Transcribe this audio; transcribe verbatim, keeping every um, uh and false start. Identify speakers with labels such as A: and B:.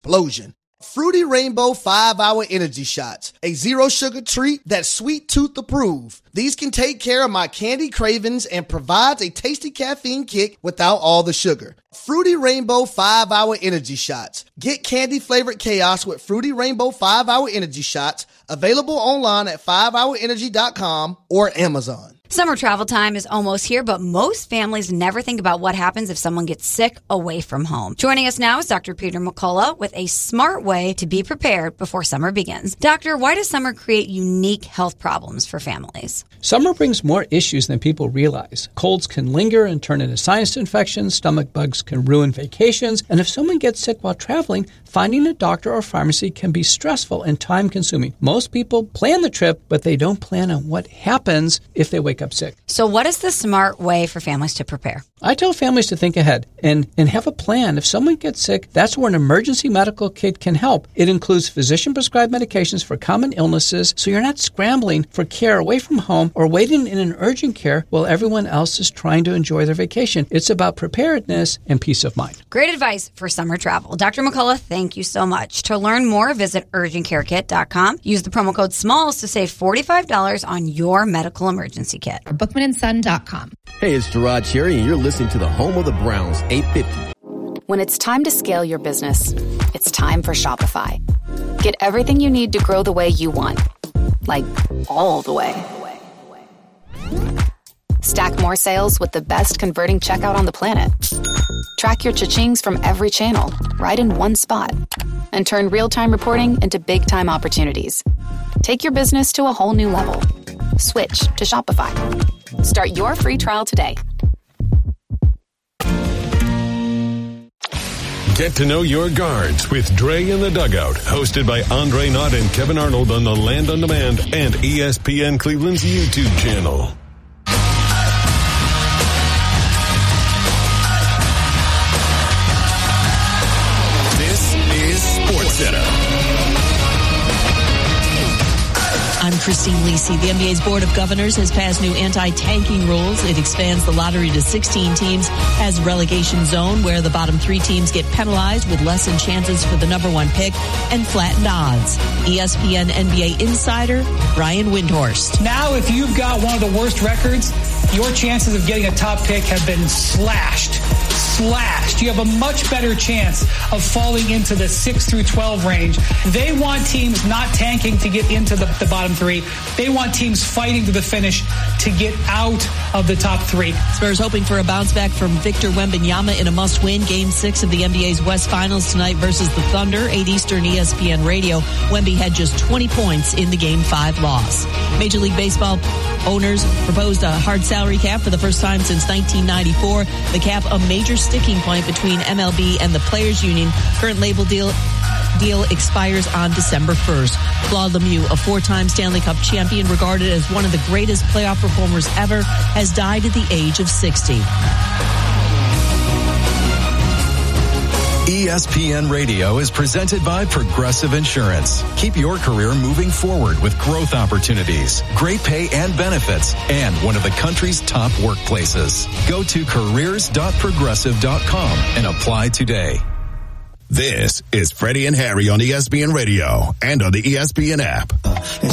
A: explosion. Fruity Rainbow five hour Energy Shots, a zero-sugar treat that's sweet tooth approved. These can take care of my candy cravings and provides a tasty caffeine kick without all the sugar. Fruity Rainbow five hour Energy Shots. Get candy-flavored chaos with Fruity Rainbow five hour Energy Shots, available online at five hour energy dot com or Amazon.
B: Summer travel time is almost here, but most families never think about what happens if someone gets sick away from home. Joining us now is Doctor Peter McCullough with a smart way to be prepared before summer begins. Doctor, why does summer create unique health problems for families?
C: Summer brings more issues than people realize. Colds can linger and turn into sinus infections, stomach bugs can ruin vacations, and if someone gets sick while traveling, finding a doctor or pharmacy can be stressful and time-consuming. Most people plan the trip, but they don't plan on what happens if they wake up sick.
B: So what is the smart way for families to prepare?
C: I tell families to think ahead and, and have a plan. If someone gets sick, that's where an emergency medical kit can help. It includes physician-prescribed medications for common illnesses, so you're not scrambling for care away from home or waiting in an urgent care while everyone else is trying to enjoy their vacation. It's about preparedness and peace of mind.
B: Great advice for summer travel. Doctor McCullough, thank you so much. To learn more, visit urgent care kit dot com. Use the promo code SMALLS to save forty-five dollars on your medical emergency kit.
D: bookman and son dot com.
E: Hey, it's Gerard Cherry, and you're listening to the home of the Browns, eight fifty.
F: When it's time to scale your business, it's time for Shopify. Get everything you need to grow the way you want. Like, all the way. Stack more sales with the best converting checkout on the planet. Track your cha-chings from every channel, right in one spot. And turn real-time reporting into big-time opportunities. Take your business to a whole new level. Switch to Shopify. Start your free trial today.
G: Get to know your guards with Dre in the Dugout, hosted by Andre Knott and Kevin Arnold on the Land on Demand and E S P N Cleveland's YouTube channel. This is SportsCenter.
H: I'm Christine Lisi. The N B A's Board of Governors has passed new anti-tanking rules. It expands the lottery to sixteen teams, has a relegation zone where the bottom three teams get penalized with lessened chances for the number one pick, and flattened odds. E S P N N B A insider Brian Windhorst.
I: Now, if you've got one of the worst records, your chances of getting a top pick have been slashed. Slashed. You have a much better chance of falling into the six through twelve range. They want teams not tanking to get into the, the bottom three. They want teams fighting to the finish to get out of the top three.
H: Spurs hoping for a bounce back from Victor Wembanyama in a must-win Game six of the N B A's West Finals tonight versus the Thunder, eight Eastern E S P N Radio. Wemby had just twenty points in the Game five loss. Major League Baseball owners proposed a hard salary cap for the first time since nineteen ninety-four. The cap, a major sticking point between M L B and the Players Union. Current label deal deal expires on December first. Claude Lemieux, a four-time Stanley Cup champion, regarded as one of the greatest playoff performers ever, has died at the age of sixty.
J: E S P N Radio is presented by Progressive Insurance. Keep your career moving forward with growth opportunities, great pay and benefits, and one of the country's top workplaces. Go to careers dot progressive dot com and apply today.
G: This is Freddie and Harry on E S P N Radio and on the E S P N app.